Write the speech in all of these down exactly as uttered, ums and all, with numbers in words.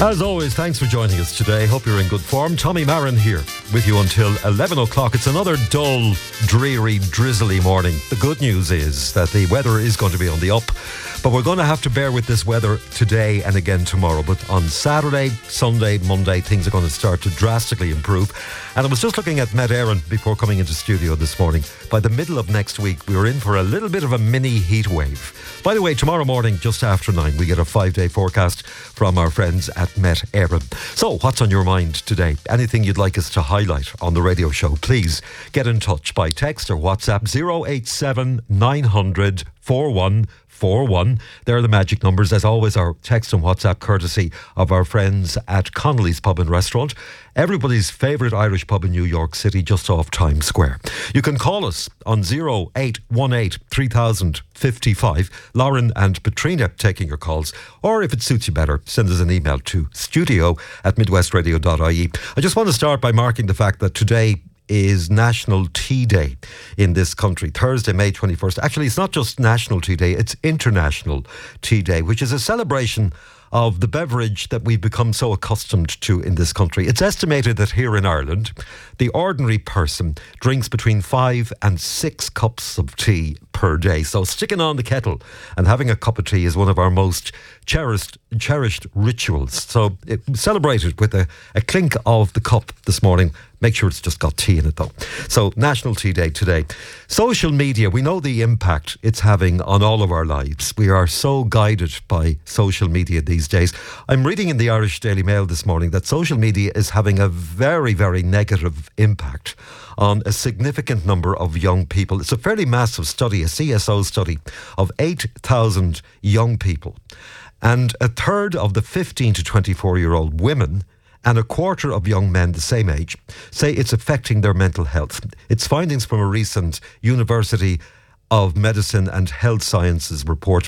As always, thanks for joining us today. Hope you're in good form. Tommy Marin here with you until eleven o'clock. It's another dull, dreary, drizzly morning. The good news is that the weather is going to be on the up, but we're going to have to bear with this weather today and again tomorrow. But on Saturday, Sunday, Monday, things are going to start to drastically improve. And I was just looking at Met Éireann before coming into studio this morning. By the middle of next week, we are in for a little bit of a mini heat wave. By the way, tomorrow morning, just after nine, we get a five-day forecast from our friends at Met Éireann. So, what's on your mind today? Anything you'd like us to highlight on the radio show, please get in touch by text or WhatsApp zero eight seven nine hundred forty-one forty-one. They're the magic numbers. As always, our text and WhatsApp courtesy of our friends at Connolly's Pub and Restaurant, everybody's favourite Irish pub in New York City, just off Times Square. You can call us on zero eight one eight three thousand fifty-five. Lauren and Petrina taking your calls. Or if it suits you better, send us an email to studio at midwestradio dot I E. I just want to start by marking the fact that today is National Tea Day in this country. Thursday, May twenty-first. Actually, it's not just National Tea Day, it's International Tea Day, which is a celebration of the beverage that we've become so accustomed to in this country. It's estimated that here in Ireland, the ordinary person drinks between five and six cups of tea per day. So sticking on the kettle and having a cup of tea is one of our most cherished cherished rituals. So it, celebrate it with a, a clink of the cup this morning. Make sure it's just got tea in it though. So National Tea Day today. Social media, we know the impact it's having on all of our lives. We are so guided by social media these days. I'm reading in the Irish Daily Mail this morning that social media is having a very, very negative impact on a significant number of young people. It's a fairly massive study, a C S O study of eight thousand young people. And a third of the fifteen to twenty-four year old women and a quarter of young men the same age say it's affecting their mental health. It's findings from a recent University of Medicine and Health Sciences report.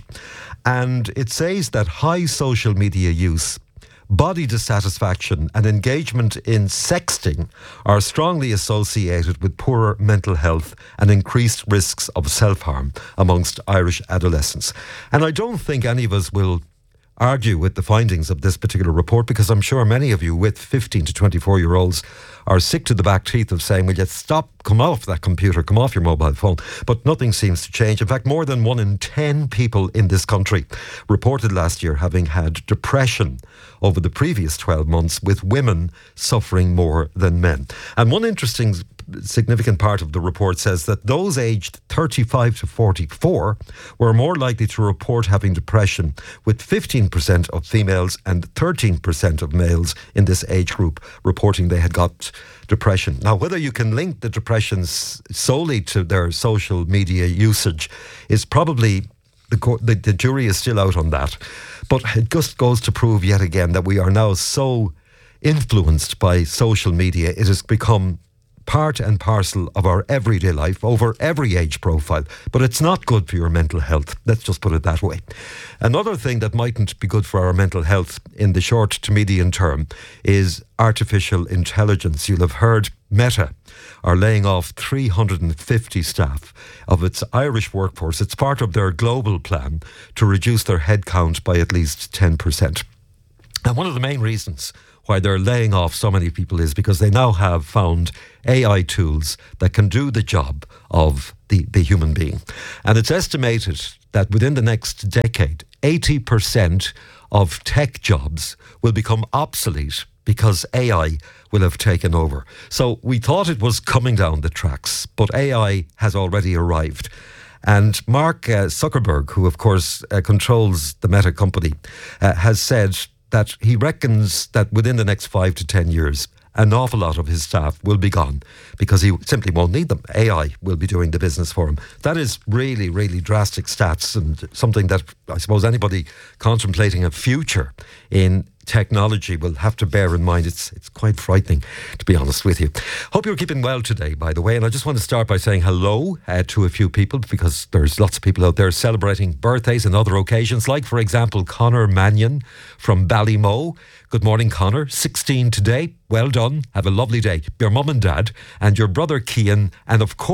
And it says that high social media use, body dissatisfaction and engagement in sexting are strongly associated with poorer mental health and increased risks of self-harm amongst Irish adolescents. And I don't think any of us will argue with the findings of this particular report, because I'm sure many of you with fifteen to twenty-four year olds are sick to the back teeth of saying, will you stop, come off that computer, come off your mobile phone. But nothing seems to change. In fact, more than one in ten people in this country reported last year having had depression over the previous twelve months, with women suffering more than men. And one interesting significant part of the report says that those aged thirty-five to forty-four were more likely to report having depression, with fifteen percent of females and thirteen percent of males in this age group reporting they had got depression. Now, whether you can link the depressions solely to their social media usage is probably, the, the, the jury is still out on that. But it just goes to prove yet again that we are now so influenced by social media. It has become part and parcel of our everyday life over every age profile, but it's not good for your mental health. Let's just put it that way. Another thing that mightn't be good for our mental health in the short to medium term is artificial intelligence. You'll have heard Meta are laying off three hundred fifty staff of its Irish workforce. It's part of their global plan to reduce their headcount by at least ten percent. And one of the main reasons why they're laying off so many people is because they now have found A I tools that can do the job of the, the human being. And it's estimated that within the next decade, eighty percent of tech jobs will become obsolete because A I will have taken over. So we thought it was coming down the tracks, but A I has already arrived. And Mark uh, Zuckerberg, who of course uh, controls the Meta company, uh, has said that he reckons that within the next five to ten years, an awful lot of his staff will be gone because he simply won't need them. A I will be doing the business for him. That is really, really drastic stats, and something that I suppose anybody contemplating a future in technology will have to bear in mind. It's it's quite frightening, to be honest with you. Hope you're keeping well today, by the way. And I just want to start by saying hello uh, to a few people, because there's lots of people out there celebrating birthdays and other occasions, like, for example, Connor Mannion from Ballymo. Good morning, Connor. sixteen today. Well done. Have a lovely day. Your mum and dad and your brother Cian, and of course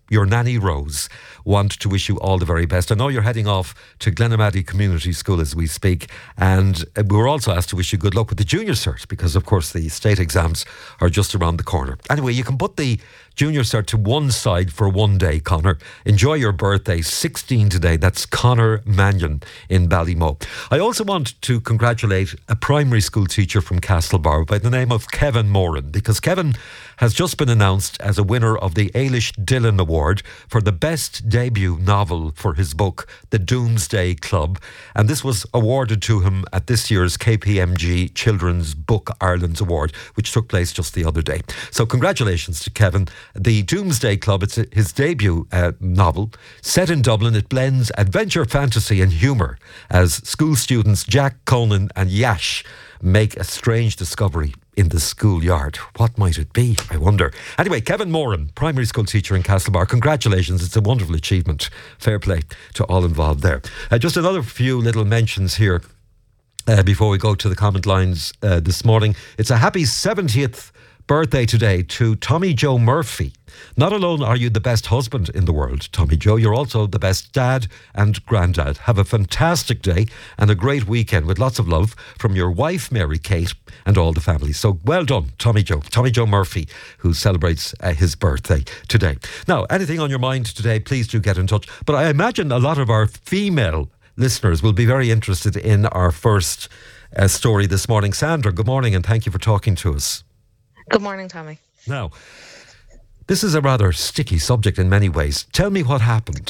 your nanny Rose, want to wish you all the very best. I know you're heading off to Glenamaddy Community School as we speak, and we were also asked to wish you good luck with the junior cert, because of course the state exams are just around the corner. Anyway, you can put the junior cert to one side for one day, Connor. Enjoy your birthday, sixteen today. That's Connor Mannion in Ballymo. I also want to congratulate a primary school teacher from Castlebar by the name of Kevin Moran, because Kevin has just been announced as a winner of the Ailish Dillon Award for the best debut novel for his book, The Doomsday Club. And this was awarded to him at this year's K P M G Children's Book Ireland's Award, which took place just the other day. So congratulations to Kevin. The Doomsday Club, it's his debut uh, novel. Set in Dublin, it blends adventure, fantasy and humour as school students Jack, Conan and Yash make a strange discovery in the schoolyard. What might it be, I wonder? Anyway, Kevin Moran, primary school teacher in Castlebar, congratulations. It's a wonderful achievement. Fair play to all involved there. Uh, just another few little mentions here uh, before we go to the comment lines uh, this morning. It's a happy seventieth birthday today to Tommy Joe Murphy. Not alone are you the best husband in the world, Tommy Joe, you're also the best dad and granddad. Have a fantastic day and a great weekend with lots of love from your wife, Mary Kate, and all the family. So well done, Tommy Joe. Tommy Joe Murphy, who celebrates uh, his birthday today. Now, anything on your mind today, please do get in touch. But I imagine a lot of our female listeners will be very interested in our first uh, story this morning. Sandra, good morning and thank you for talking to us. Good morning, Tommy. Now, this is a rather sticky subject in many ways. Tell me what happened.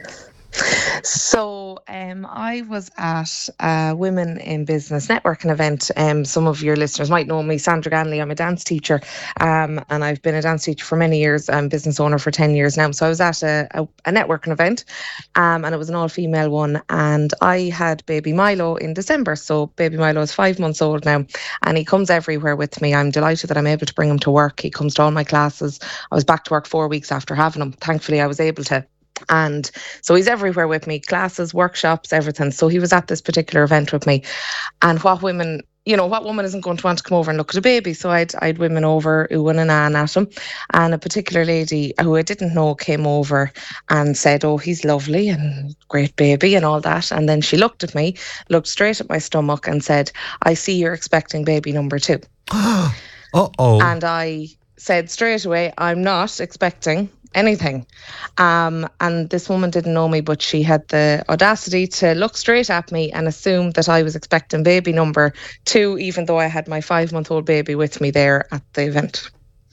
So um, I was at a Women in Business networking event. Um, some of your listeners might know me, Sandra Ganley. I'm a dance teacher um, and I've been a dance teacher for many years. I'm business owner for ten years now. So I was at a, a, a networking event um, and it was an all-female one. And I had baby Milo in December. So baby Milo is five months old now and he comes everywhere with me. I'm delighted that I'm able to bring him to work. He comes to all my classes. I was back to work four weeks after having him. Thankfully, I was able to. And so he's everywhere with me, classes, workshops, everything. So he was at this particular event with me. And what women, you know, what woman isn't going to want to come over and look at a baby? So I'd, I'd women over, oohing and ahhing at him. And a particular lady who I didn't know came over and said, oh, he's lovely and great baby and all that. And then she looked at me, looked straight at my stomach and said, I see you're expecting baby number two. Uh-oh. And I said straight away, I'm not expecting anything. Um, and this woman didn't know me, but she had the audacity to look straight at me and assume that I was expecting baby number two, even though I had my five-month-old baby with me there at the event.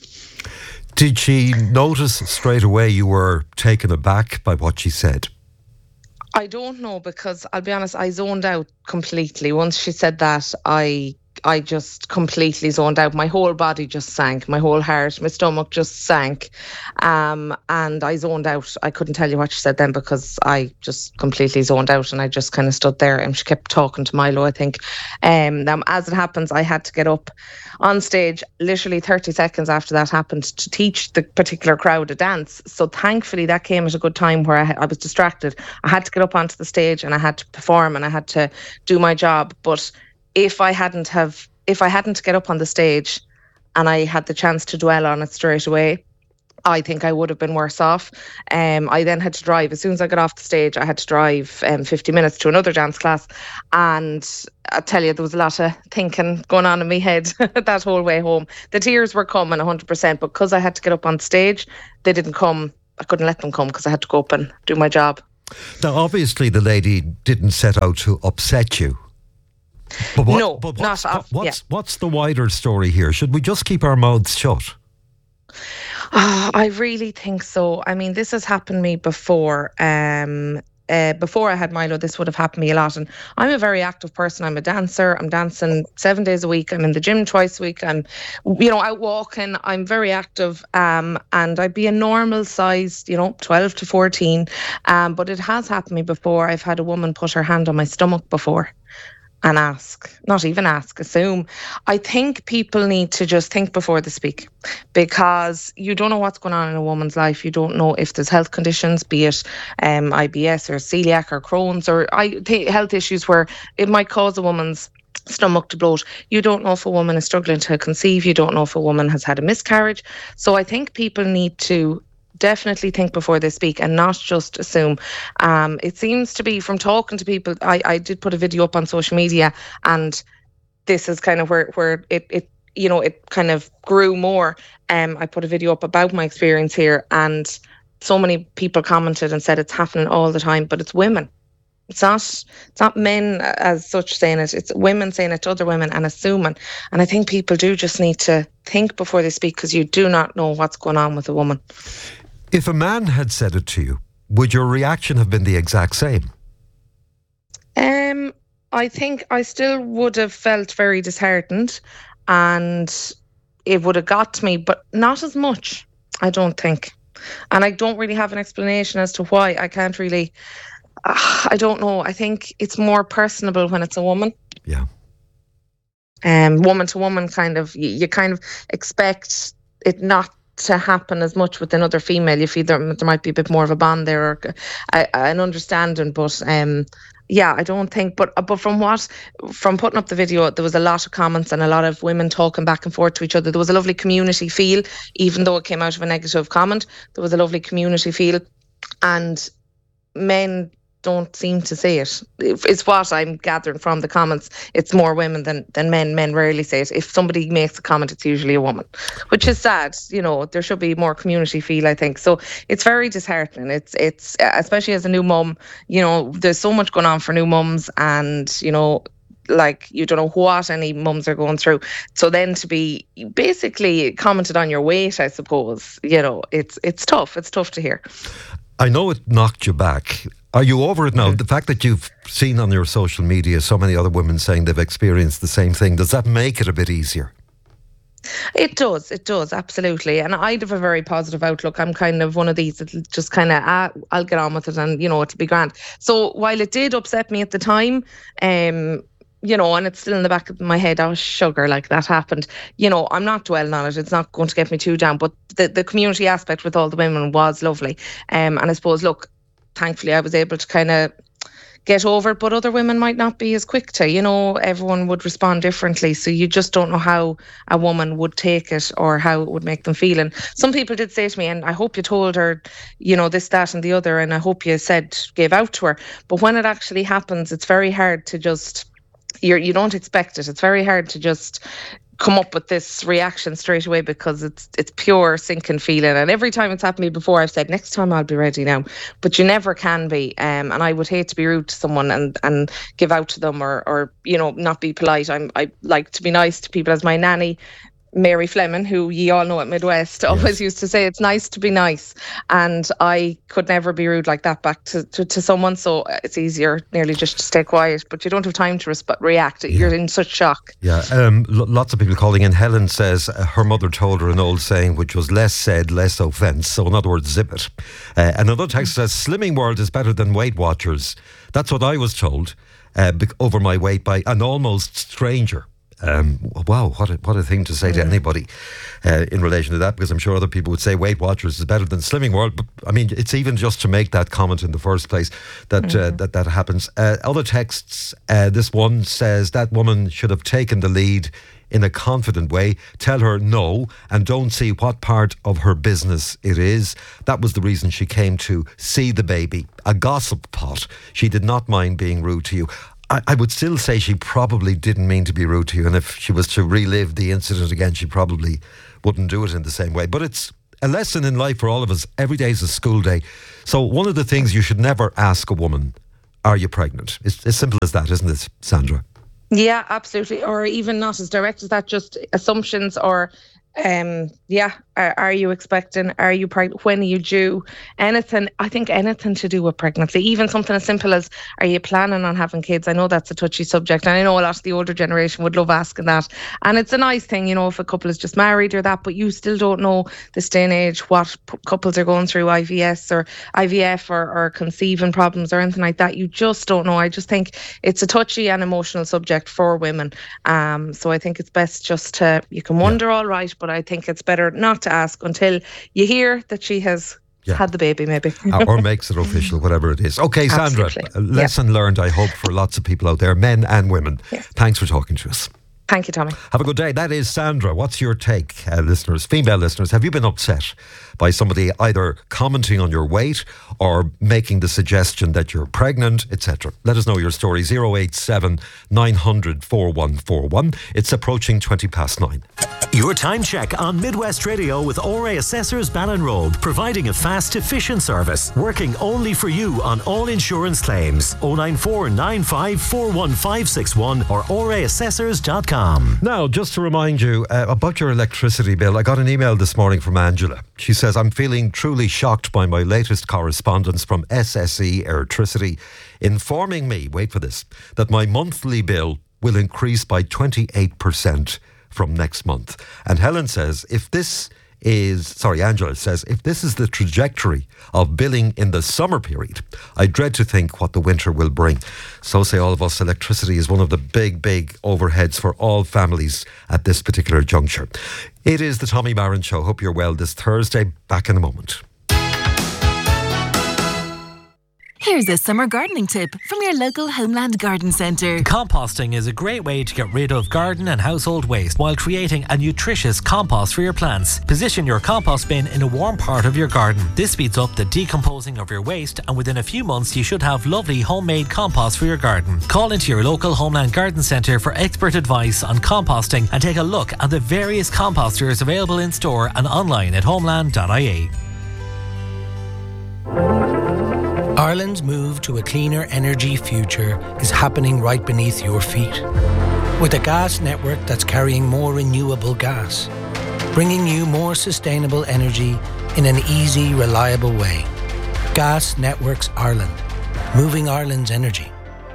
Did she notice straight away you were taken aback by what she said? I don't know, because I'll be honest, I zoned out completely. Once she said that, I I just completely zoned out. My whole body just sank. My whole heart, my stomach just sank. Um, and I zoned out. I couldn't tell you what she said then because I just completely zoned out and I just kind of stood there and she kept talking to Milo, I think. Um, now, as it happens, I had to get up on stage literally thirty seconds after that happened to teach the particular crowd a dance. So thankfully that came at a good time where I, I was distracted. I had to get up onto the stage and I had to perform and I had to do my job. But if I hadn't have, if I hadn't get up on the stage and I had the chance to dwell on it straight away, I think I would have been worse off. Um, I then had to drive. As soon as I got off the stage, I had to drive um, fifty minutes to another dance class. And I tell you, there was a lot of thinking going on in my head that whole way home. The tears were coming one hundred percent, but because I had to get up on stage, they didn't come. I couldn't let them come because I had to go up and do my job. Now, obviously, the lady didn't set out to upset you. But what, no, but what's, not. Off, what's, yeah. what's the wider story here? Should we just keep our mouths shut? Oh, I really think so. I mean, this has happened to me before. Um, uh, before I had Milo, this would have happened to me a lot. And I'm a very active person. I'm a dancer. I'm dancing seven days a week. I'm in the gym twice a week. I'm, you know, out walking. I'm very active. Um, and I'd be a normal size, you know, twelve to fourteen. Um, but it has happened to me before. I've had a woman put her hand on my stomach before. And ask, not even ask, assume. I think people need to just think before they speak, because you don't know what's going on in a woman's life. You don't know if there's health conditions, be it um, I B S or celiac or Crohn's or I th- health issues where it might cause a woman's stomach to bloat. You don't know if a woman is struggling to conceive. You don't know if a woman has had a miscarriage. So I think people need to definitely think before they speak and not just assume. Um, it seems to be from talking to people, I, I did put a video up on social media, and this is kind of where, where it, it, you know, it kind of grew more. Um, I put a video up about my experience here, and so many people commented and said it's happening all the time, but it's women. It's not, it's not men as such saying it, it's women saying it to other women and assuming. And I think people do just need to think before they speak, because you do not know what's going on with a woman. If a man had said it to you, would your reaction have been the exact same? Um, I think I still would have felt very disheartened, and it would have got to me, but not as much, I don't think. And I don't really have an explanation as to why. I can't really, uh, I don't know. I think it's more personable when it's a woman. Yeah. Um, woman to woman kind of, you, you kind of expect it not to happen as much with another female. You feel there, there might be a bit more of a bond there, or a, an understanding, but um, yeah, I don't think, but but from what, from putting up the video, there was a lot of comments and a lot of women talking back and forth to each other. There was a lovely community feel, even though it came out of a negative comment, there was a lovely community feel, and men don't seem to say it. It's what I'm gathering from the comments. It's more women than, than men. Men rarely say it. If somebody makes a comment, it's usually a woman, which is sad. You know, there should be more community feel, I think. So it's very disheartening. It's, it's especially as a new mum, you know, there's so much going on for new mums, and, you know, like, you don't know what any mums are going through. So then to be basically commented on your weight, I suppose, you know, it's it's tough. It's tough to hear. I know it knocked you back. Are you over it now? Mm-hmm. The fact that you've seen on your social media so many other women saying they've experienced the same thing, does that make it a bit easier? It does, it does, absolutely. And I'd have a very positive outlook. I'm kind of one of these that just kind of, ah, I'll get on with it, and, you know, it'll be grand. So while it did upset me at the time, um, you know, and it's still in the back of my head, oh, sugar, like, that happened. You know, I'm not dwelling on it. It's not going to get me too down. But the, the community aspect with all the women was lovely. Um, and I suppose, look, thankfully I was able to kind of get over it, but other women might not be as quick to, you know, everyone would respond differently. So you just don't know how a woman would take it or how it would make them feel. And some people did say to me, and I hope you told her, you know, this, that and the other, and I hope you said, gave out to her. But when it actually happens, it's very hard to just, you're, you don't expect it. It's very hard to just come up with this reaction straight away, because it's it's pure sinking feeling. And every time it's happened to me before, I've said, next time I'll be ready now. But you never can be. Um, and I would hate to be rude to someone and, and give out to them, or, or, you know, not be polite. I'm I like to be nice to people. As my nanny, Mary Fleming, who ye all know at Midwest, always yes. used to say, it's nice to be nice. And I could never be rude like that back to, to, to someone. So it's easier nearly just to stay quiet. But you don't have time to resp- react. Yeah. You're in such shock. Yeah, um, l- lots of people calling in. Helen says uh, her mother told her an old saying, which was less said, less offence. So in other words, zip it. Uh, another text says, Slimming World is better than Weight Watchers. That's what I was told uh, over my weight by an almost stranger. Um, wow, what a, what a thing to say to anybody uh, in relation to that, because I'm sure other people would say Weight Watchers is better than Slimming World. But I mean, it's even just to make that comment in the first place that mm-hmm. uh, that, that happens. Uh, other texts, uh, this one says that woman should have taken the lead in a confident way. Tell her no and don't see what part of her business it is. That was the reason she came to see the baby. A gossip pot. She did not mind being rude to you. I would still say she probably didn't mean to be rude to you, and if she was to relive the incident again, she probably wouldn't do it in the same way. But it's a lesson in life for all of us. Every day is a school day. So one of the things you should never ask a woman, are you pregnant? It's as simple as that, isn't it, Sandra? Yeah, absolutely. Or even not as direct as that, just assumptions or... Um, yeah, are, are you expecting? Are you pregnant? When are you due? Anything, I think anything to do with pregnancy, even something as simple as, are you planning on having kids? I know that's a touchy subject, and I know a lot of the older generation would love asking that. And it's a nice thing, you know, if a couple is just married or that, but you still don't know this day and age what p- couples are going through, I V S or I V F or, or conceiving problems or anything like that. You just don't know. I just think it's a touchy and emotional subject for women. Um, so I think it's best just to, you can wonder, yeah. all right, but I think it's better not to ask until you hear that she has yeah. had the baby, maybe. Or makes it official, whatever it is. Okay, Sandra, a lesson yeah. learned, I hope, for lots of people out there, men and women. Yes. Thanks for talking to us. Thank you, Tommy. Have a good day. That is Sandra. What's your take, uh, listeners, female listeners? Have you been upset by somebody either commenting on your weight or making the suggestion that you're pregnant, et cetera? Let us know your story. zero eight seven nine hundred four one four one. It's approaching twenty past nine. Your time check on Midwest Radio with O R A Assessors Ballinrobe, providing a fast, efficient service, working only for you on all insurance claims. oh nine four nine five four one five six one or o r a assessors dot com. Now, just to remind you uh, about your electricity bill, I got an email this morning from Angela. She says, I'm feeling truly shocked by my latest correspondence from S S E Electricity, informing me, wait for this, that my monthly bill will increase by twenty-eight percent from next month. And Helen says, if this is, sorry, Angela says, if this is the trajectory of billing in the summer period, I dread to think what the winter will bring. So say all of us, electricity is one of the big, big overheads for all families at this particular juncture. It is the Tommy Marin Show. Hope you're well this Thursday. Back in a moment. Here's a summer gardening tip from your local Homeland Garden Centre. Composting is a great way to get rid of garden and household waste while creating a nutritious compost for your plants. Position your compost bin in a warm part of your garden. This speeds up the decomposing of your waste, and within a few months you should have lovely homemade compost for your garden. Call into your local Homeland Garden Centre for expert advice on composting and take a look at the various composters available in store and online at homeland dot I E. Ireland's move to a cleaner energy future is happening right beneath your feet. With a gas network that's carrying more renewable gas, bringing you more sustainable energy in an easy, reliable way. Gas Networks Ireland, moving Ireland's energy.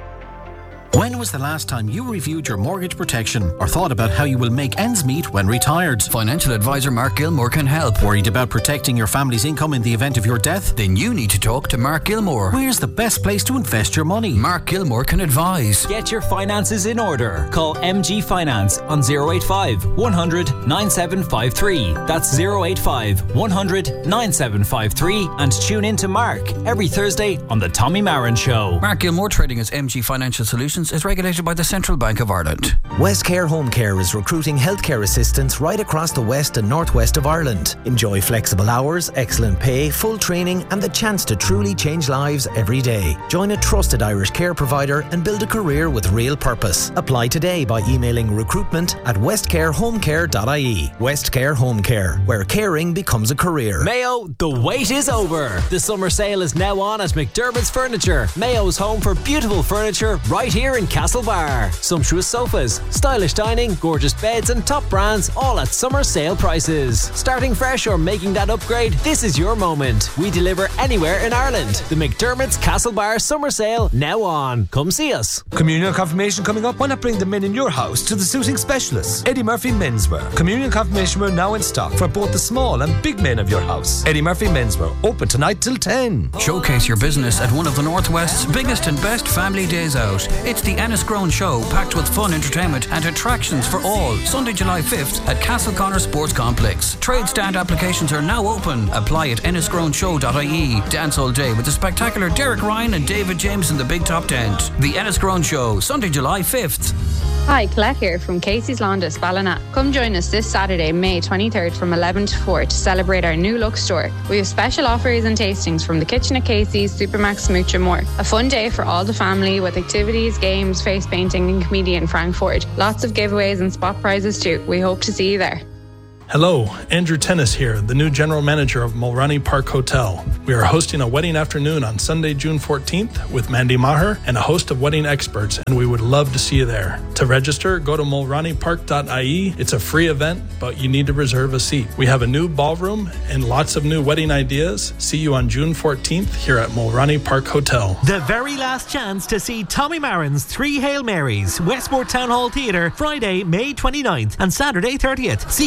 When was the last time you reviewed your mortgage protection or thought about how you will make ends meet when retired? Financial advisor Mark Gilmore can help. Worried about protecting your family's income in the event of your death? Then you need to talk to Mark Gilmore. Where's the best place to invest your money? Mark Gilmore can advise. Get your finances in order. Call M G Finance on zero eight five, one hundred, nine seven five three. That's zero eight five, one hundred, nine seven five three, and tune in to Mark every Thursday on the Tommy Marin Show. Mark Gilmore, trading as M G Financial Solutions, is regulated by the Central Bank of Ireland. Westcare Home Care is recruiting healthcare assistants right across the west and northwest of Ireland. Enjoy flexible hours, excellent pay, full training, and the chance to truly change lives every day. Join a trusted Irish care provider and build a career with real purpose. Apply today by emailing recruitment at westcare home care dot I E. Westcare Home Care, where caring becomes a career. Mayo, the wait is over. The summer sale is now on at McDermott's Furniture. Mayo's home for beautiful furniture right here in Castlebar. Sumptuous sofas, stylish dining, gorgeous beds and top brands, all at summer sale prices. Starting fresh or making that upgrade, this is your moment. We deliver anywhere in Ireland. The McDermott's Castlebar Summer Sale now on. Come see us. Communion confirmation coming up. Why not bring the men in your house to the suiting specialists? Eddie Murphy Menswear. Communion confirmation wear now in stock for both the small and big men of your house. Eddie Murphy Menswear, open tonight till ten. Showcase your business at one of the Northwest's biggest and best family days out. It's the Enniscrone Show, packed with fun, entertainment and attractions for all. Sunday, July fifth at Castleconnor Sports Complex. Trade stand applications are now open. Apply at enniscrone show dot I E. Dance all day with the spectacular Derek Ryan and David James in the Big Top Tent. The Enniscrone Show, Sunday, July fifth. Hi, Colette here from Casey's Laundress, Ballina. Come join us this Saturday, May twenty-third from eleven to four to celebrate our new look store. We have special offers and tastings from the kitchen at Casey's, Supermax, Smooch and more. A fun day for all the family with activities, games, face painting and comedian Frank Ford. Lots of giveaways and spot prizes too. We hope to see you there. Hello, Andrew Tennis here, the new general manager of Mulroney Park Hotel. We are hosting a wedding afternoon on Sunday, June fourteenth with Mandy Maher and a host of wedding experts, and we would love to see you there. To register, go to mulroney park dot I E. It's a free event, but you need to reserve a seat. We have a new ballroom and lots of new wedding ideas. See you on June fourteenth here at Mulroney Park Hotel. The very last chance to see Tommy Marin's Three Hail Marys, Westport Town Hall Theatre, Friday, May twenty-ninth and Saturday thirtieth. See Westport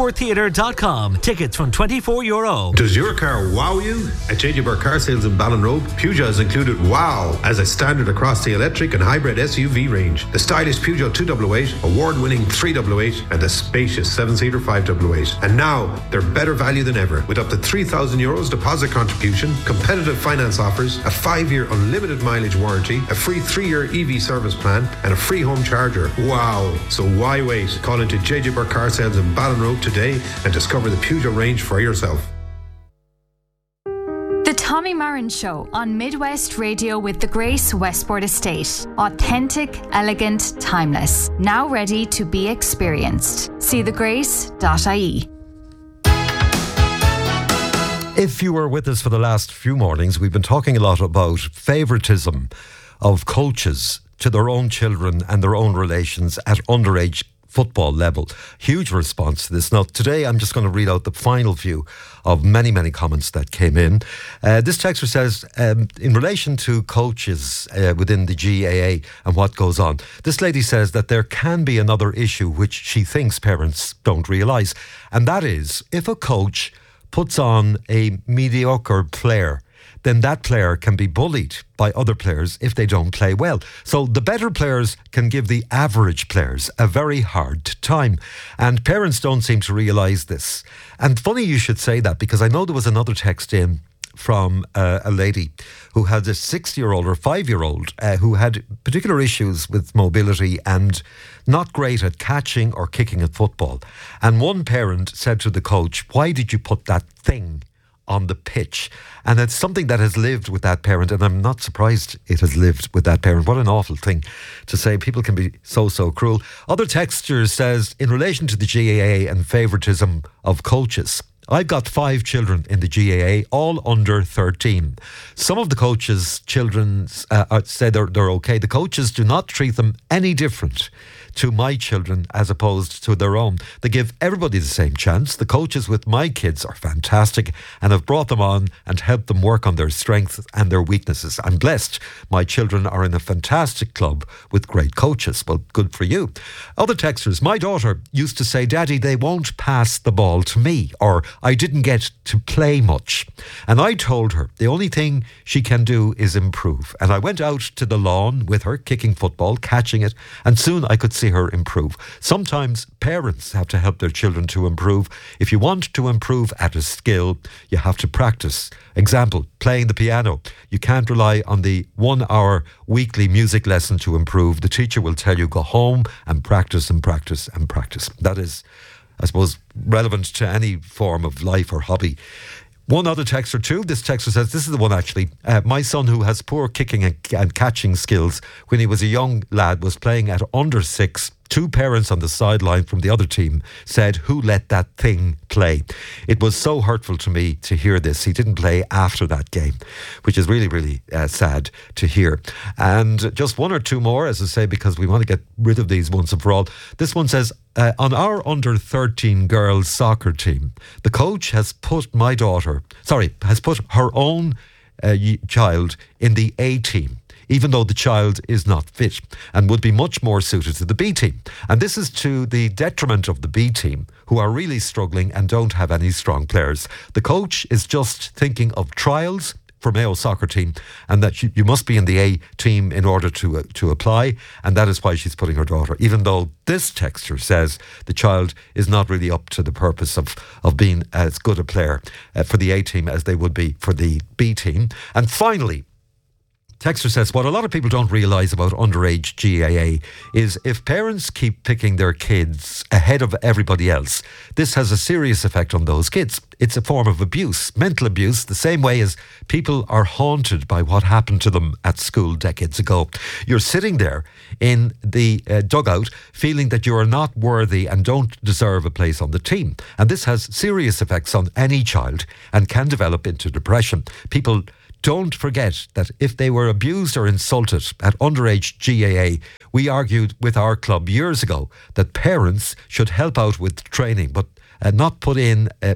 four theatre dot com. Tickets from twenty-four euro. Does your car wow you? At J J Burke Car Sales in Ballinrobe, Peugeot has included wow as a standard across the electric and hybrid S U V range. The stylish Peugeot two oh eight, award-winning three oh eight, and the spacious seven-seater five oh eight. And now, they're better value than ever, with up to three thousand euros deposit contribution, competitive finance offers, a five-year unlimited mileage warranty, a free three-year E V service plan, and a free home charger. Wow! So why wait? Call into J J Burke Car Sales in Ballinrobe today and discover the Peugeot range for yourself. The Tommy Marin Show on Midwest Radio with the Grace Westport Estate. Authentic, elegant, timeless. Now ready to be experienced. See the grace dot I E. If you were with us for the last few mornings, we've been talking a lot about favouritism of coaches to their own children and their own relations at underage football level. Huge response to this. Now, today I'm just going to read out the final few of many, many comments that came in. Uh, this texter says, um, in relation to coaches uh, within the G A A and what goes on, this lady says that there can be another issue which she thinks parents don't realise, and that is if a coach puts on a mediocre player, then that player can be bullied by other players if they don't play well. So the better players can give the average players a very hard time. And parents don't seem to realise this. And funny you should say that, because I know there was another text in from uh, a lady who had a six-year-old or five-year-old uh, who had particular issues with mobility and not great at catching or kicking at football. And one parent said to the coach, "Why did you put that thing on the pitch?" And it's something that has lived with that parent, and I'm not surprised it has lived with that parent. What an awful thing to say. People can be so, so cruel. Other textures says, in relation to the G A A and favouritism of coaches, I've got five children in the G A A, all under thirteen. Some of the coaches' children uh, say they're, they're okay. The coaches do not treat them any different to my children as opposed to their own. They give everybody the same chance. The coaches with my kids are fantastic and have brought them on and helped them work on their strengths and their weaknesses. I'm blessed. My children are in a fantastic club with great coaches. Well, good for you. Other texters, my daughter used to say, "Daddy, they won't pass the ball to me," or "I didn't get to play much." And I told her the only thing she can do is improve. And I went out to the lawn with her, kicking football, catching it, and soon I could see her improve. Sometimes parents have to help their children to improve. If you want to improve at a skill, you have to practice. Example, playing the piano. You can't rely on the one hour weekly music lesson to improve. The teacher will tell you, go home and practice and practice and practice. That is, I suppose, relevant to any form of life or hobby. One other texter too, this texter says, this is the one actually, uh, my son who has poor kicking and, and catching skills, when he was a young lad, was playing at under six. Two parents on the sideline from the other team said, "Who let that thing play?" It was so hurtful to me to hear this. He didn't play after that game, which is really, really uh, sad to hear. And just one or two more, as I say, because we want to get rid of these once and for all. This one says, uh, on our under thirteen girls soccer team, the coach has put my daughter, sorry, has put her own uh, child in the A team, even though the child is not fit and would be much more suited to the B team. And this is to the detriment of the B team, who are really struggling and don't have any strong players. The coach is just thinking of trials for Mayo soccer team, and that you, you must be in the A team in order to uh, to apply, and that is why she's putting her daughter, even though this texter says the child is not really up to the purpose of, of being as good a player uh, for the A team as they would be for the B team. And finally, texter says, what a lot of people don't realise about underage G A A is if parents keep picking their kids ahead of everybody else, this has a serious effect on those kids. It's a form of abuse, mental abuse, the same way as people are haunted by what happened to them at school decades ago. You're sitting there in the uh, dugout feeling that you are not worthy and don't deserve a place on the team. And this has serious effects on any child and can develop into depression. People don't forget that if they were abused or insulted at underage G A A, we argued with our club years ago that parents should help out with training, but uh, not put in a,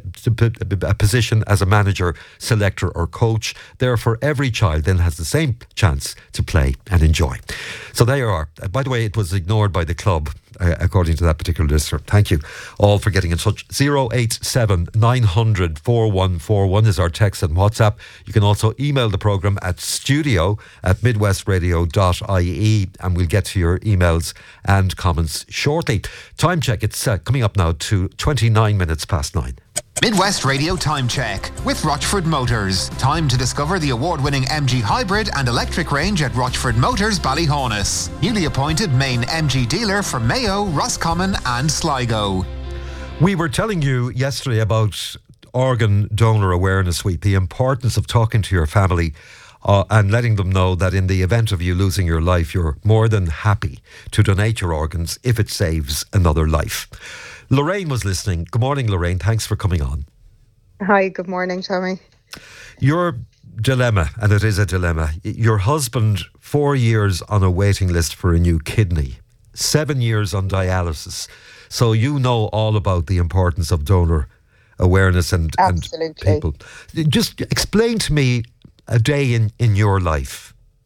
a position as a manager, selector or coach. Therefore, every child then has the same chance to play and enjoy. So there you are. Uh, by the way, it was ignored by the club uh, according to that particular listener. Thank you all for getting in touch. zero eight seven nine hundred four one four one is our text and WhatsApp. You can also email the programme at studio at midwestradio dot I E, and we'll get to your emails and comments shortly. Time check, it's uh, coming up now to twenty-nine minutes past nine. Midwest Radio Time Check with Rochford Motors. Time to discover the award-winning M G hybrid and electric range at Rochford Motors Ballyhonus. Newly appointed main M G dealer for Mayo, Roscommon and Sligo. We were telling you yesterday about Organ Donor Awareness Week, the importance of talking to your family uh, and letting them know that in the event of you losing your life, you're more than happy to donate your organs if it saves another life. Lorraine was listening. Good morning, Lorraine. Thanks for coming on. Hi, good morning, Tommy. Your dilemma, and it is a dilemma, your husband, four years on a waiting list for a new kidney, seven years on dialysis. So you know all about the importance of donor awareness and, and people. Just explain to me a day in, in your life.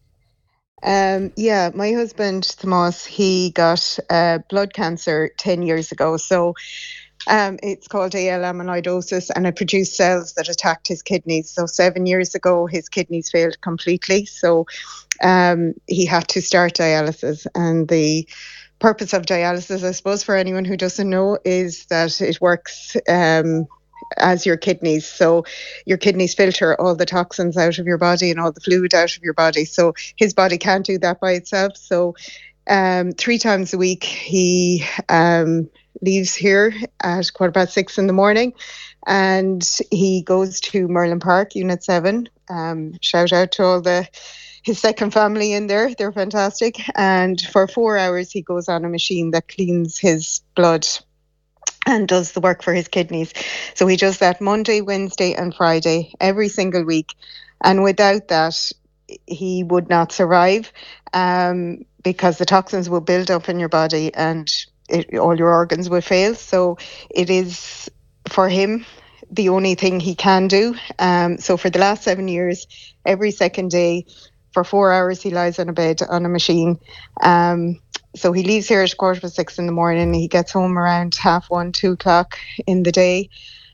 Um, yeah, my husband, Tomas, he got uh, blood cancer ten years ago. So um, it's called A L amyloidosis, and it produced cells that attacked his kidneys. So seven years ago, his kidneys failed completely. So um, he had to start dialysis. And the purpose of dialysis, I suppose, for anyone who doesn't know, is that it works um, as your kidneys. So your kidneys filter all the toxins out of your body and all the fluid out of your body. So his body can't do that by itself. So um, three times a week he um, leaves here at quarter past six in the morning, and he goes to Merlin Park, Unit seven. Um, shout out to all the his second family in there. They're fantastic. And for four hours he goes on a machine that cleans his blood and does the work for his kidneys. So he does that Monday, Wednesday and Friday every single week. And without that, he would not survive um, because the toxins will build up in your body and it, all your organs will fail. So it is, for him, the only thing he can do. Um, so for the last seven years, every second day, for four hours, he lies on a bed on a machine. Um, So he leaves here at quarter past six in the morning. He gets home around half one, two o'clock in the day.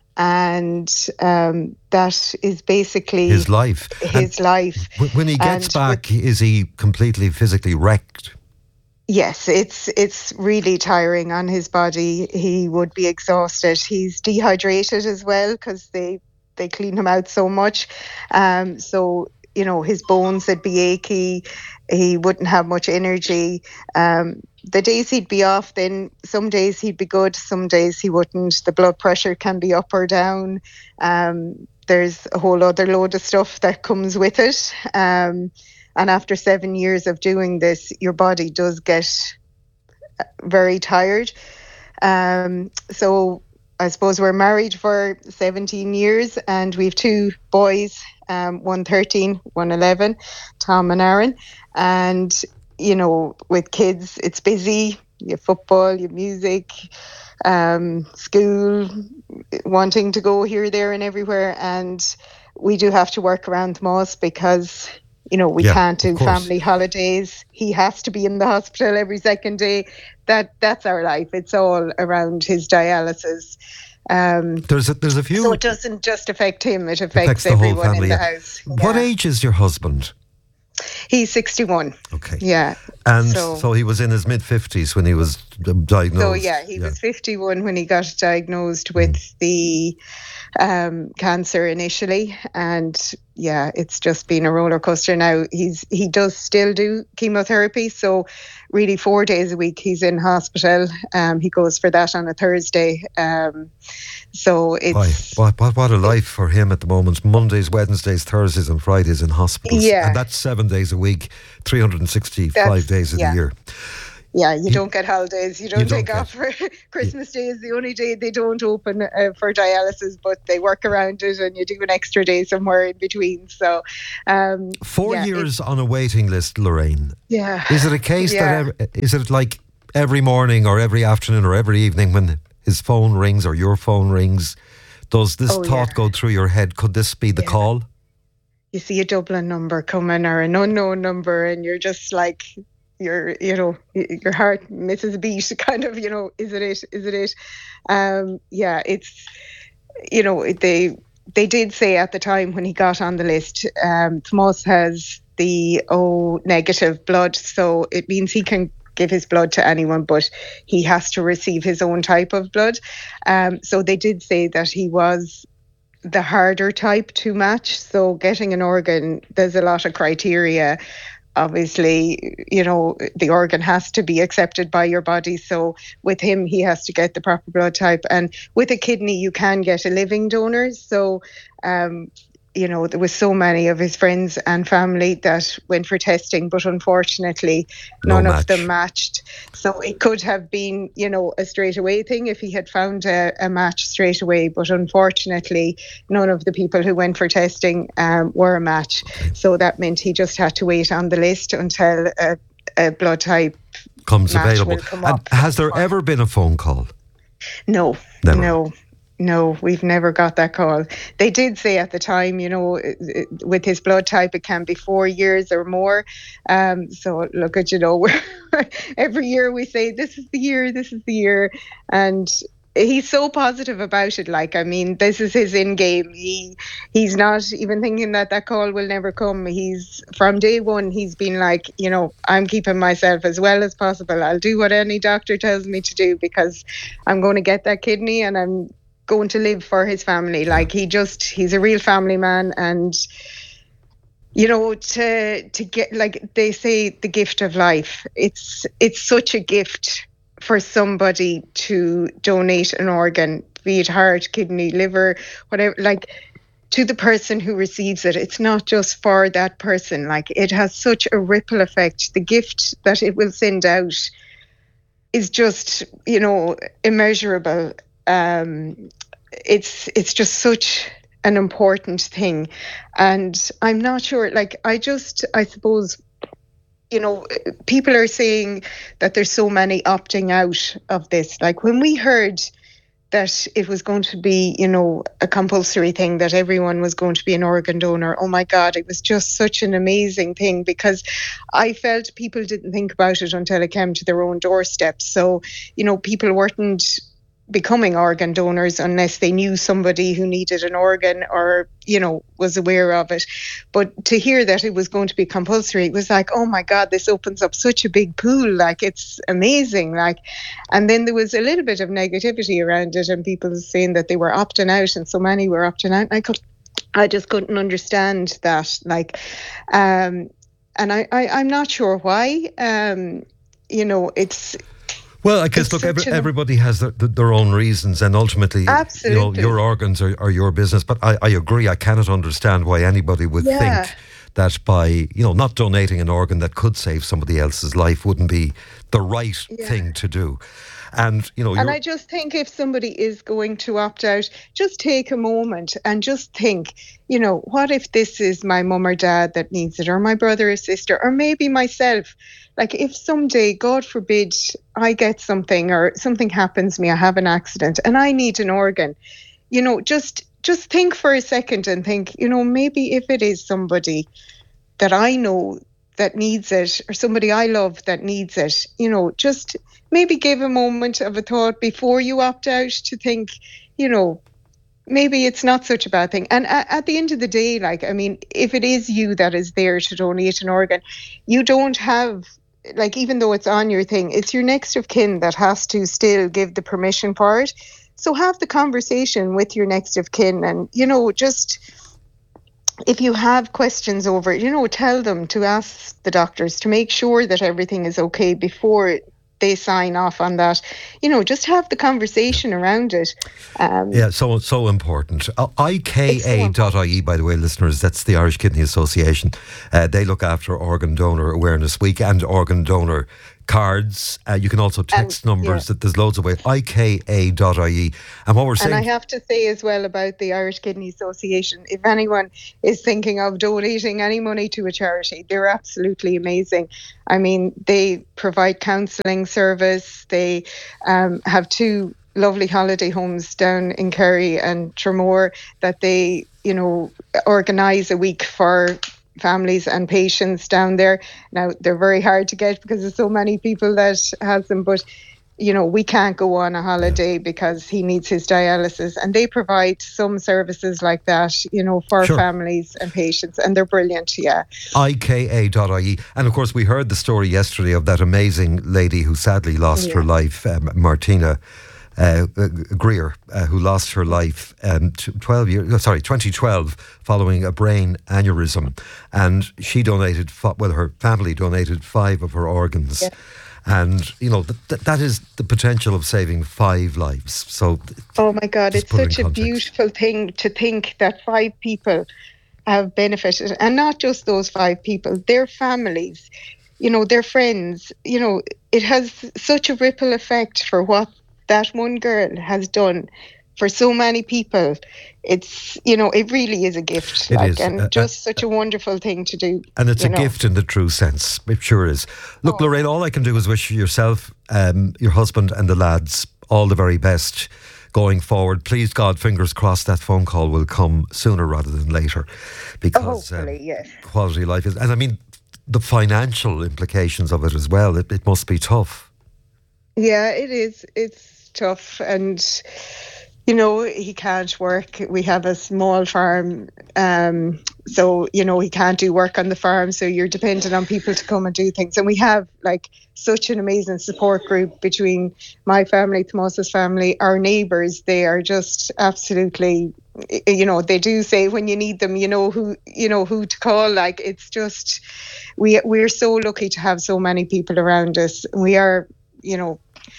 And um, that is basically his life. His and life. When he gets and back, with, is he completely physically wrecked? Yes, it's it's really tiring on his body. He would be exhausted. He's dehydrated as well because they, they clean him out so much. Um, so, you know, his bones would be achy. He wouldn't have much energy. Um, the days he'd be off, then some days he'd be good, some days he wouldn't. The blood pressure can be up or down. Um, there's a whole other load of stuff that comes with it. Um, and after seven years of doing this, your body does get very tired. Um, so I suppose we're married for seventeen years and we've two boys, um, one thirteen, one eleven, Tom and Aaron. And, you know, with kids, it's busy. You have football, you have music, um, school, wanting to go here, there and everywhere. And we do have to work around Tomas because, you know, we yeah, can't do family holidays. He has to be in the hospital every second day. That That's our life. It's all around his dialysis. Um, there's a, there's a few. So it doesn't just affect him; it affects, affects everyone the whole family, in the yeah. house. What yeah. age is your husband? He's sixty-one. Okay. Yeah. And so, so he was in his mid fifties when he was diagnosed. So yeah, he yeah. was fifty-one when he got diagnosed with mm. the um, cancer initially, and yeah, it's just been a roller coaster. Now he's he does still do chemotherapy, so really four days a week he's in hospital. Um, he goes for that on a Thursday. Um, so it's what, what what a life for him at the moment. Mondays, Wednesdays, Thursdays, and Fridays in hospital. Yeah, and that's seven days a week, three hundred and sixty-five that's, days of yeah. the year. Yeah, you don't get holidays. You don't, you don't take get, off for Christmas yeah. Day is the only day they don't open uh, for dialysis, but they work around it and you do an extra day somewhere in between. So, um, four yeah, years on a waiting list, Lorraine. Yeah. Is it a case yeah. that, every, is it like every morning or every afternoon or every evening when his phone rings or your phone rings, does this oh, thought yeah. go through your head? Could this be the yeah. call? You see a Dublin number coming or an unknown number and you're just like, your, you know, your heart misses a beat, kind of, you know, is it it? Is it it? Um, yeah, it's, you know, they they did say at the time when he got on the list, um, Tomás has the O negative blood, so it means he can give his blood to anyone, but he has to receive his own type of blood. Um, so they did say that he was the harder type to match. So getting an organ, there's a lot of criteria. Obviously, you know, the organ has to be accepted by your body. So with him, he has to get the proper blood type. And with a kidney, you can get a living donor. So, um, you know, there was so many of his friends and family that went for testing, but unfortunately, No none match. of them matched. So it could have been, you know, a straight away thing if he had found a, a match straight away. But unfortunately, none of the people who went for testing um, were a match. So that meant he just had to wait on the list until a, a blood type Comes match available. will come And up. has there ever been a phone call? No, Never. no, no, we've never got that call. They did say at the time, you know, it- it- with his blood type, it can be four years or more. Um, so look at, you know, we're every year we say, this is the year, this is the year. And he's so positive about it. Like, I mean, this is his in game. He he's not even thinking that that call will never come. He's from day one, he's been like, you know, I'm keeping myself as well as possible. I'll do what any doctor tells me to do because I'm going to get that kidney and I'm going to live for his family. Like, he just, he's a real family man. And, you know, to to get, like they say, the gift of life, it's it's such a gift for somebody to donate an organ, be it heart, kidney, liver, whatever, like, to the person who receives it. It's not just for that person. Like, it has such a ripple effect. The gift that it will send out is just, you know, immeasurable. Um, it's it's just such an important thing. And I'm not sure, like, I just, I suppose, you know, people are saying that there's so many opting out of this. Like, when we heard that it was going to be, you know, a compulsory thing, that everyone was going to be an organ donor, oh my God, it was just such an amazing thing, because I felt people didn't think about it until it came to their own doorstep. So, you know, people weren't becoming organ donors unless they knew somebody who needed an organ or, you know, was aware of it. But to hear that it was going to be compulsory, it was like, oh my God, this opens up such a big pool. Like, it's amazing. Like, and then there was a little bit of negativity around it, and people saying that they were opting out, and so many were opting out. And I could, I just couldn't understand that. Like, um, and I, I, I'm not sure why. Um, you know, it's. Well, I guess, It's look, every, such an- everybody has their, their own reasons, and ultimately, Absolutely. you know, your organs are, are your business. But I, I agree, I cannot understand why anybody would Yeah. think that by, you know, not donating an organ that could save somebody else's life wouldn't be the right Yeah. thing to do. And, you know, And you're- I just think if somebody is going to opt out, just take a moment and just think, you know, what if this is my mum or dad that needs it, or my brother or sister, or maybe myself? Like, if someday, God forbid, I get something or something happens to me, I have an accident and I need an organ, you know, just just think for a second and think, you know, maybe if it is somebody that I know that needs it, or somebody I love that needs it, you know, just maybe give a moment of a thought before you opt out to think, you know, maybe it's not such a bad thing. And at, at the end of the day, like, I mean, if it is you that is there to donate an organ, you don't have, like, even though it's on your thing, it's your next of kin that has to still give the permission for it. So have the conversation with your next of kin, and, you know, just if you have questions over it, you know, tell them to ask the doctors to make sure that everything is okay before they sign off on that. You know, just have the conversation around it. Um, Yeah, so so important. Uh, I K A dot I E, by the way, listeners, that's the Irish Kidney Association. Uh, they look after Organ Donor Awareness Week and organ donor cards. Uh, you can also text numbers. yeah. That There's loads of ways. I K A dot I E. And what we're And saying... I have to say as well about the Irish Kidney Association, if anyone is thinking of donating any money to a charity, they're absolutely amazing. I mean, they provide counselling service. They um, have two lovely holiday homes down in Kerry and Tramore that they, you know, organise a week for families and patients down there. Now, they're very hard to get because there's so many people that has them, but you know, we can't go on a holiday because he needs his dialysis, and they provide some services like that, you know, for Sure. families and patients, and they're brilliant, yeah. I K A dot I E. And of course, we heard the story yesterday of that amazing lady who sadly lost Yeah. her life, um, Martina uh, uh, Greer, uh, who lost her life um, t- twelve years, no, sorry, twenty twelve, following a brain aneurysm. And she donated, fi- well, her family donated five of her organs. Yeah. And, you know, th- th- that is the potential of saving five lives. So, Oh my God, Just it's put it in such a context. beautiful thing to think that five people have benefited, and not just those five people, their families, you know, their friends. You know, it has such a ripple effect for what that one girl has done for so many people. It's, you know, it really is a gift, It like, is. and Uh, just such a wonderful thing to do. and it's you a know. gift in the true sense. It sure is. Look, Oh. Lorraine, all I can do is wish yourself, um, your husband and the lads all the very best going forward. Please, God, fingers crossed that phone call will come sooner rather than later, because um, Hopefully, yes. quality of life is... And I mean, the financial implications of it as well, it, it must be tough. Yeah, it is. It's tough, and you know, he can't work. We have a small farm, um, so you know, he can't do work on the farm. So you're dependent on people to come and do things. And we have like such an amazing support group between my family, Tomas's family, our neighbours. They are just absolutely, you know, they do say when you need them, you know who, you know who to call. Like, it's just, we we're so lucky to have so many people around us. We are, you know.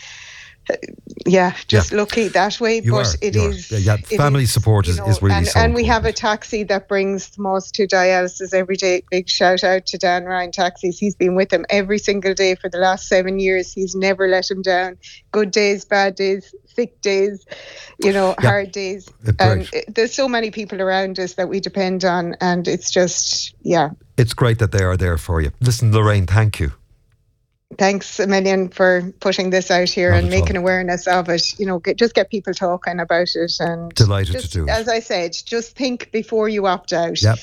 Yeah, just Yeah. lucky that way. You but are, it you are. is. Yeah, yeah, it family support you is- know, is really and, so and we have a taxi that brings Tomas to dialysis every day. Big shout out to Dan Ryan Taxis. He's been with him every single day for the last seven years. He's never let him down. Good days, bad days, sick days, you know, Yeah. hard days. Uh, And great. it- there's so many people around us that we depend on, and it's just, yeah. It's great that they are there for you. Listen, Lorraine, thank you. Thanks a million for putting this out here Not and at making all. awareness of it. You know, get, just get people talking about it. And Delighted to just, do it. as I said, just think before you opt out. Yep.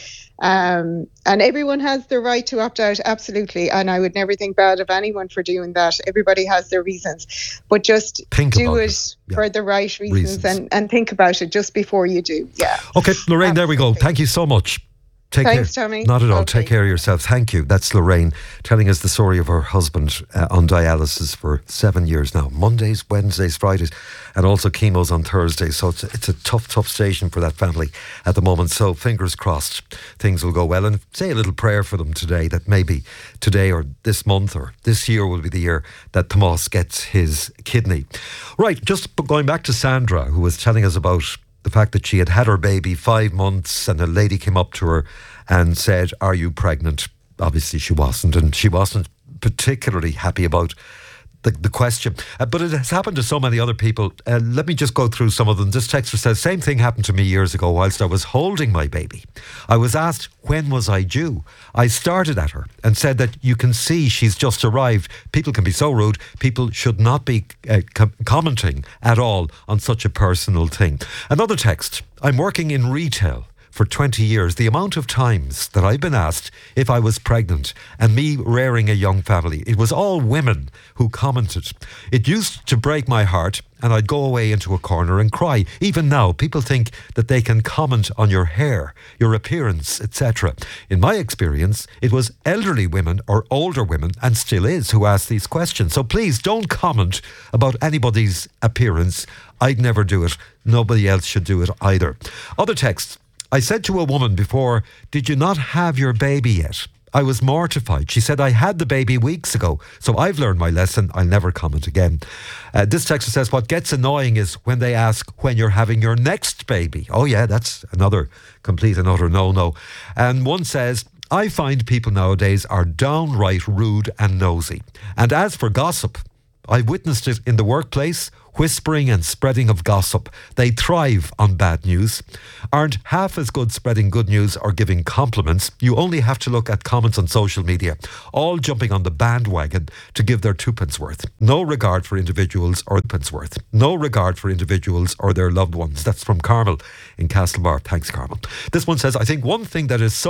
Um, and everyone has the right to opt out, absolutely. And I would never think bad of anyone for doing that. Everybody has their reasons, but just Think do about it it. Yeah. for the right reasons, Reasons. And, and think about it just before you do. Yeah. Okay, Lorraine, there we go. Thank you so much. Take Thanks, care. Tommy. Not at all. Okay. Take care of yourself. Thank you. That's Lorraine telling us the story of her husband uh, on dialysis for seven years now. Mondays, Wednesdays, Fridays, and also chemos on Thursdays. So it's, it's a tough, tough station for that family at the moment. So fingers crossed things will go well. And say a little prayer for them today, that maybe today or this month or this year will be the year that Tomas gets his kidney. Right, just going back to Sandra, who was telling us about the fact that she had had her baby five months and a lady came up to her and said, "Are you pregnant?" Obviously she wasn't, and she wasn't particularly happy about the, the question. Uh, but it has happened to so many other people. Uh, let me just go through some of them. This texter says, same thing happened to me years ago whilst I was holding my baby. I was asked, when was I due? I started at her and said that you can see she's just arrived. People can be so rude. People should not be uh, com- commenting at all on such a personal thing. Another text, I'm working in retail for twenty years, the amount of times that I've been asked if I was pregnant and me rearing a young family, it was all women who commented. It used to break my heart and I'd go away into a corner and cry. Even now, people think that they can comment on your hair, your appearance, et cetera. In my experience, it was elderly women or older women, and still is, who ask these questions. So please don't comment about anybody's appearance. I'd never do it. Nobody else should do it either. Other texts. I said to a woman before, did you not have your baby yet? I was mortified. She said, I had the baby weeks ago, so I've learned my lesson. I'll never comment again. Uh, this texter says, what gets annoying is when they ask when you're having your next baby. Oh yeah, that's another complete and utter no-no. And one says, I find people nowadays are downright rude and nosy. And as for gossip, I've witnessed it in the workplace, whispering and spreading of gossip. They thrive on bad news, aren't half as good spreading good news or giving compliments. You only have to look at comments on social media, all jumping on the bandwagon to give their twopence worth. No regard for individuals or pence worth. No regard for individuals or their loved ones. That's from Carmel in Castlebar. Thanks, Carmel. This one says, I think one thing that is so